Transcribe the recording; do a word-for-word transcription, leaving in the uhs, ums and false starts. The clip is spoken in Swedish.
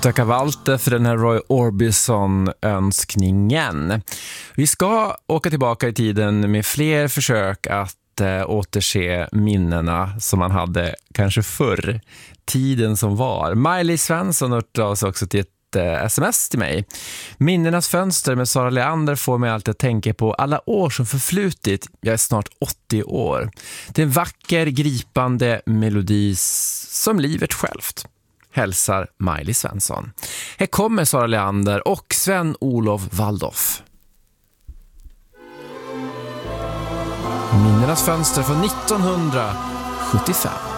Tacka Walter för den här Roy Orbison-önskningen. Vi ska åka tillbaka i tiden med fler försök att äh, återse minnena som man hade kanske förr. Tiden som var. Miley Svensson hörde oss också till ett äh, sms till mig. Minnenas fönster med Sara Leander får mig alltid att tänka på alla år som förflutit. Jag är snart åttio år. Det är en vacker, gripande melodi som livet självt. Hälsar Miley Svensson. Här kommer Sara Leander och Sven-Olof Waldorf. Minnenas fönster från nittonhundrasjuttiofem.